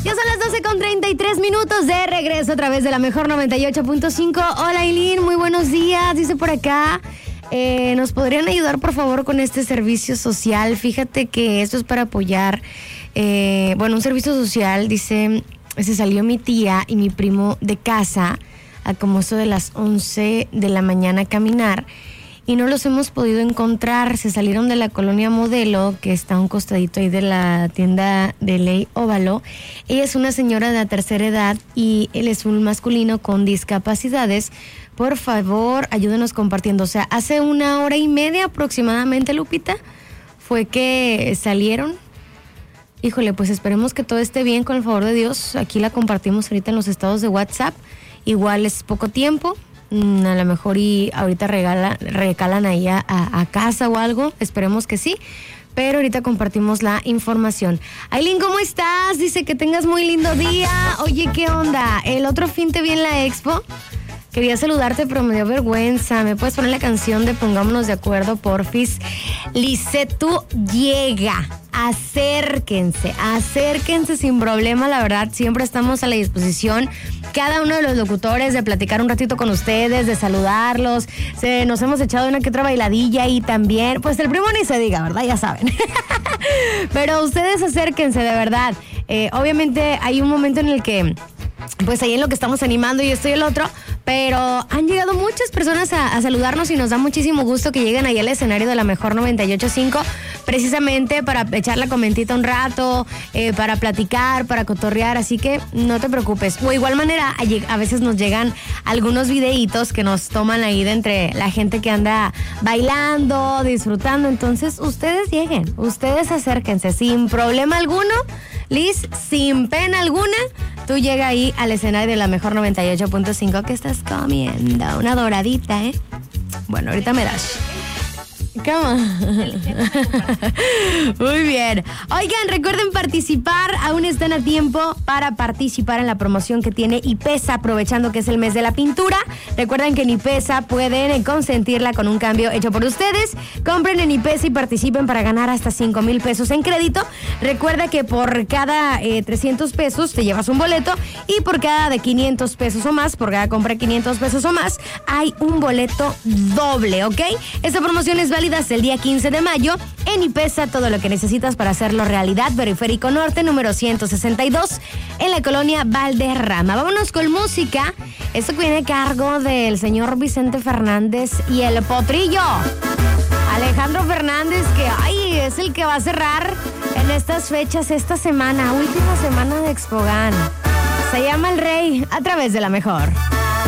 Ya son las 12:33 de regreso a través de la mejor 98.5. Hola, Aileen, muy buenos días. Dice por acá, ¿nos podrían ayudar, por favor, con este servicio social? Fíjate que esto es para apoyar, un servicio social. Dice, se salió mi tía y mi primo de casa a como eso de las 11 de la mañana a caminar y no los hemos podido encontrar. Se salieron de la colonia Modelo, que está a un costadito ahí de la tienda de Ley Óvalo. Ella es una señora de la tercera edad y él es un masculino con discapacidades. Por favor, ayúdenos compartiendo. O sea, hace 1 hora y media aproximadamente, Lupita, fue que salieron. Híjole, pues esperemos que todo esté bien, con el favor de Dios. Aquí la compartimos ahorita en los estados de WhatsApp. Igual es poco tiempo. A lo mejor y ahorita recalan ahí a casa o algo, esperemos que sí, pero ahorita compartimos la información. Aileen, ¿cómo estás? Dice que tengas muy lindo día. Oye, ¿qué onda? El otro fin te vi en la expo. Quería saludarte, pero me dio vergüenza. ¿Me puedes poner la canción de Pongámonos de Acuerdo, porfis? Licetu llega. Acérquense sin problema, la verdad, siempre estamos a la disposición, cada uno de los locutores, de platicar un ratito con ustedes, de saludarlos. Nos hemos echado una que otra bailadilla y también, pues el primo ni se diga, ¿verdad? Ya saben. Pero ustedes acérquense, de verdad. Obviamente hay un momento en el que, pues ahí en lo que estamos animando y esto y el otro, pero han llegado muchas personas a saludarnos y nos da muchísimo gusto que lleguen ahí al escenario de la mejor 98.5, precisamente para echar la comentita un rato, para platicar, para cotorrear, así que no te preocupes. O de igual manera, a veces nos llegan algunos videitos que nos toman ahí de entre la gente que anda bailando, disfrutando, entonces ustedes lleguen, ustedes acérquense, sin problema alguno. Liz, sin pena alguna, tú llega ahí al escenario de la mejor 98.5. ¿Qué estás comiendo? Una doradita, ¿eh? Bueno, ahorita me das. ¿Cómo? Muy bien. Oigan, recuerden participar, aún están a tiempo para participar en la promoción que tiene IPESA, aprovechando que es el mes de la pintura. Recuerden que en IPESA pueden consentirla con un cambio hecho por ustedes. Compren en IPESA y participen para ganar hasta 5,000 pesos en crédito. Recuerda que por cada 300 pesos te llevas un boleto y por cada de 500 pesos o más, por cada compra de 500 pesos o más, hay un boleto doble, ¿ok? Esta promoción es válida hasta el día 15 de mayo. En IPESA, todo lo que necesitas para hacerlo realidad. Periférico Norte, número 162, en la colonia Valderrama. Vámonos con música. Esto que viene a cargo del señor Vicente Fernández y el Potrillo. Alejandro Fernández, que es el que va a cerrar en estas fechas, esta semana, última semana de Expogan. Se llama El Rey, a través de la mejor.